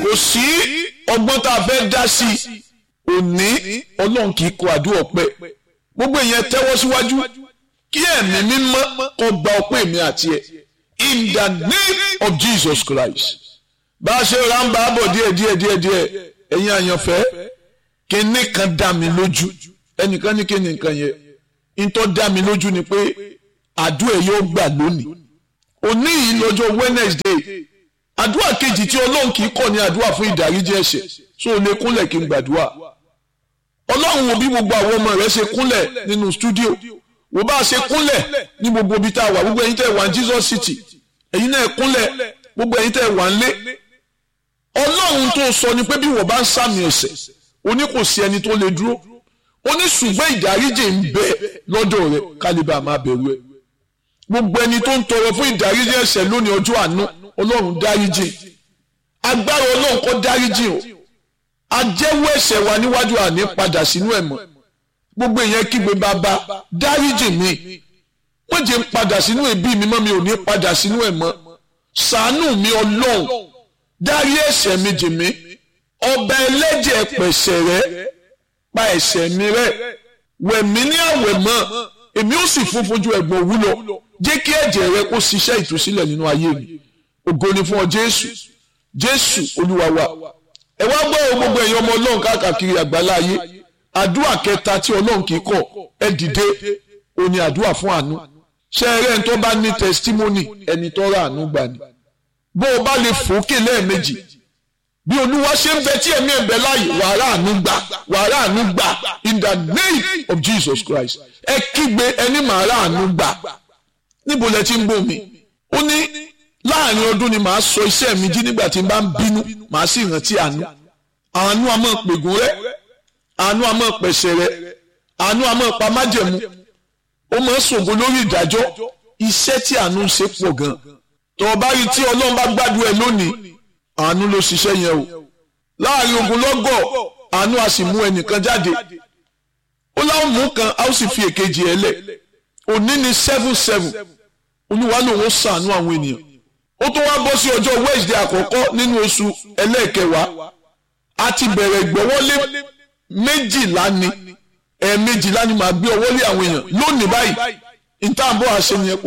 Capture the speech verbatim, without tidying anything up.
kò sí ọgbọ́n tá a fẹ́ dá sí òní ọlọ́run kì í kọ àdúrà ọpẹ́ gbogbo ìyẹn tẹ́wọ́ síwájú kí ẹ̀mí mímọ́ kó gba ọpẹ́ mi àti ẹ̀ in the name of Jesus Christ. bá a ṣe ra ń bá a bọ̀ díẹ̀ díẹ̀ díẹ̀ díẹ̀ ẹ̀yin àyànfẹ́ kíní kan dá mi lójú ẹnìkan ní kíní nǹkan yẹn ìtọ́ dá mi lójú ni pé àdúrà yóò gbà lónìí òní yìí lọ́jọ́ Wednesday àdúrà kejì tí ọlọ́run kì í kọ̀ ní àdúrà fún ìdáríjì ẹ̀ṣẹ̀ so lè kúnlẹ̀ kí n gbàdúrà ọlọ́run wo bí gbogbo àwọn ọmọ rẹ̀ ṣe kúnlẹ̀ nínú stúdíò wo bá a ṣe kúnlẹ̀ ní gbogbo ibi tá a wà gbogbo ẹ̀yin tẹ́ wà ní Jesus City ẹ̀yin náà kúnlẹ̀ gbogbo ẹ̀yin tẹ́ wà nílé ọlọ́run tó sọ ni pé bí wọ́n bá ń sàmì ẹ̀ṣẹ̀ ó ní kò sí ẹni tó lè dúró ó ní ṣùgbọ́n ìdáríjì ń bẹ lọ́dọ̀ rẹ̀ kálíbà máa bẹ̀rù ẹ̀ gbogbo ẹni tó ń tọrọ fún ìdáríjì ẹ̀ṣẹ̀ lónìí ọjọ́ àánú ọlọ́run dáríjì agbára ọlọ́run kó dáríjì o ajẹ́wọ́ ẹ̀ṣẹ̀ wa níwájú àní padà sínú ẹ̀ mọ́ gbogbo ìyẹn kígbe bàbá dáríjì mi wọ́n jẹ́ ń padà sínú ẹbí mi mọ́ mi ò ní padà sínú ẹ̀ mọ́ ṣàánú mi ọlọ́run dárí ẹ̀ṣẹ̀ mi jì mí ọba ẹlẹ́jẹ̀ pẹ̀ṣẹ̀ rẹ́ pa ẹ̀ṣẹ̀ mi rẹ́ wẹ̀ mí ní àwẹ̀ mọ́ èmi ó sì funfun ju ẹ̀gbọ̀n òwú lọ jẹ́ kí ẹ̀jẹ̀ rẹ kó ṣiṣẹ́ ìtúsílẹ̀ nínú ayé mi ògo ni fún ọ Jésù Jésù Olúwa wa ẹ wá gbọ́ gbogbo ẹ̀yin ọmọ ọlọ́run káàkiri àgbálá ayé àdúrà kẹta tí ọlọ́run kì í kọ̀ ẹ dìde ó ní àdúrà fún àánú ṣé ẹ rẹ́ ẹni tó bá ní testimony ẹni tó rà àánú gbà ni bó o bá lè fòókè lẹ́ẹ̀mejì bí olúwa ṣe ń bẹ tí ẹ̀mí ẹ̀ ń bẹ láàyè wàrà àánú gbà wàrà àánú gbà in the name of Jesus Christ ẹ kígbe ẹni màrà àánú gbà níbo lẹ ti ń bò mí ó ní láàrin ọdún ni màá sọ iṣẹ́ mi jí nígbà tí n bá ń bínú màá sì rántí àánú àánú a máa pègùn rẹ àánú a máa pẹ̀ṣẹ̀ rẹ àánú a máa pa májẹ̀mú ó máa ń ṣògo lórí ìdájọ́ iṣẹ́ tí àánú ń ṣe pọ̀ gan tó o bá rí tí ọlọ́run bá gbádùn ẹ lónìí àánú ló ṣiṣẹ́ yẹn o láàrin ogunlọ́gọ̀ àánú a sì mú ẹnìkan jáde ó láwọn mú kan a ó sì fi èkejì ẹ lẹ̀ òní ni seven seven olúwa lòun ó ṣàánú àwọn ènìyàn ó tó wá bọ́ sí ọjọ́ Wednesday àkọ́kọ́ nínú oṣù ẹlẹ́ẹ̀kẹwàá a ti bẹ̀rẹ̀ ìgbọ́wọ́lé méjìlá ni ẹ̀ẹ̀mejìlá ni màá gbé ọwọ́ lé àwọn èèyàn lónìí báyìí ìtàǹbọ̀ àṣẹ nìyẹn